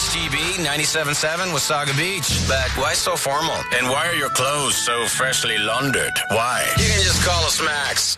CHGB 97.7 Wasaga Beach. But why so formal? And why are your clothes so freshly laundered? Why? You can just call us Max.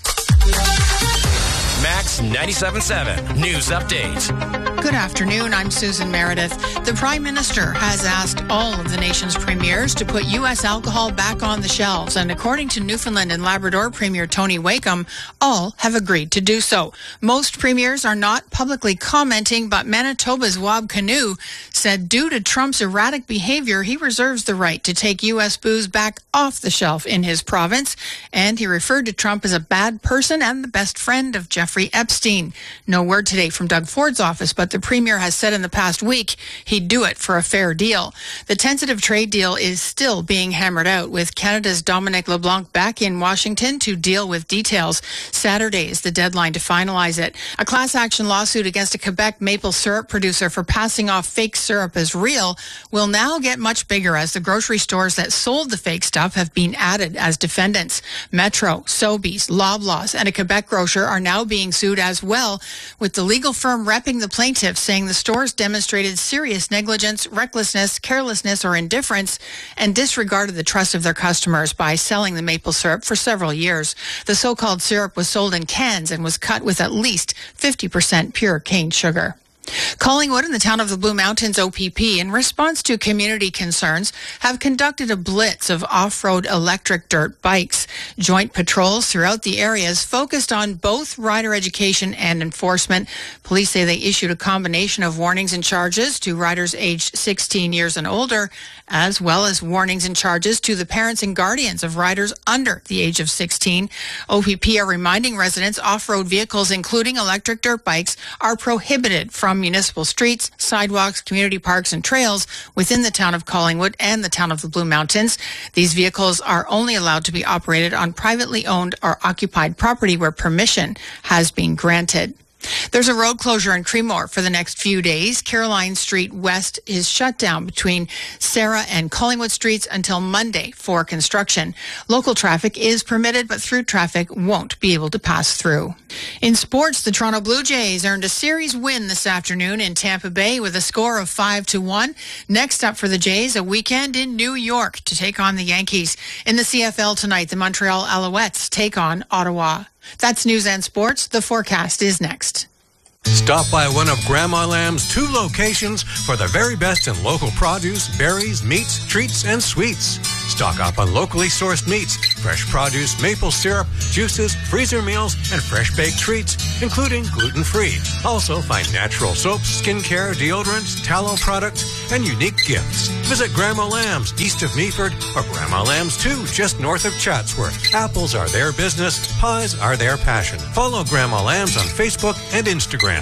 Max 97.7 News Update. Good afternoon. I'm Susan Meredith. The Prime Minister has asked all of the nation's premiers to put U.S. alcohol back on the shelves. And according to Newfoundland and Labrador Premier Tony Wakeham, all have agreed to do so. Most premiers are not publicly commenting, but Manitoba's Wab Kinew said due to Trump's erratic behavior, he reserves the right to take U.S. booze back off the shelf in his province. And he referred to Trump as a bad person and the best friend of Jeffrey Epstein. No word today from Doug Ford's office, but the Premier has said in the past week he'd do it for a fair deal. The tentative trade deal is still being hammered out, with Canada's Dominic LeBlanc back in Washington to deal with details. Saturday is the deadline to finalize it. A class action lawsuit against a Quebec maple syrup producer for passing off fake syrup as real will now get much bigger as the grocery stores that sold the fake stuff have been added as defendants. Metro, Sobeys, Loblaws, and a Quebec grocer are now being sued as well, with the legal firm repping the plaintiffs saying the stores demonstrated serious negligence, recklessness, carelessness, or indifference and disregarded the trust of their customers by selling the maple syrup for several years. The so-called syrup was sold in cans and was cut with at least 50% pure cane sugar. Collingwood and the town of the Blue Mountains OPP, in response to community concerns, have conducted a blitz of off-road electric dirt bikes. Joint patrols throughout the areas focused on both rider education and enforcement. Police say they issued a combination of warnings and charges to riders aged 16 years and older, as well as warnings and charges to the parents and guardians of riders under the age of 16. OPP are reminding residents off-road vehicles, including electric dirt bikes, are prohibited from municipal streets, sidewalks, community parks, and trails within the town of Collingwood and the town of the Blue Mountains. These vehicles are only allowed to be operated on privately owned or occupied property where permission has been granted. There's a road closure in Creemore for the next few days. Caroline Street West is shut down between Sarah and Collingwood Streets until Monday for construction. Local traffic is permitted, but through traffic won't be able to pass through. In sports, the Toronto Blue Jays earned a series win this afternoon in Tampa Bay with a score of 5-1. Next up for the Jays, a weekend in New York to take on the Yankees. In the CFL tonight, the Montreal Alouettes take on Ottawa. That's news and sports. The forecast is next. Stop by one of Grandma Lamb's 2 locations for the very best in local produce, berries, meats, treats, and sweets. Stock up on locally sourced meats, fresh produce, maple syrup, juices, freezer meals, and fresh baked treats, including gluten-free. Also find natural soaps, skincare, deodorants, tallow products, and unique gifts. Visit Grandma Lamb's east of Meaford or Grandma Lamb's 2 just north of Chatsworth. Apples are their business, pies are their passion. Follow Grandma Lamb's on Facebook and Instagram.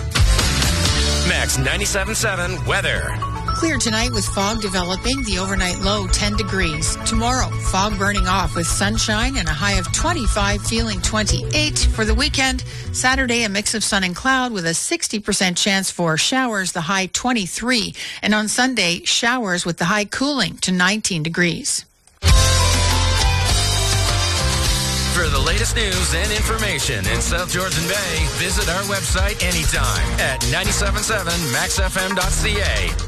Max 97.7 weather. Clear tonight with fog developing, the overnight low 10 degrees. Tomorrow, fog burning off with sunshine and a high of 25, feeling 28. For the weekend, Saturday, a mix of sun and cloud with a 60% chance for showers, the high 23. And on Sunday, showers with the high cooling to 19 degrees. For the latest news and information in South Georgian Bay, visit our website anytime at 977maxfm.ca.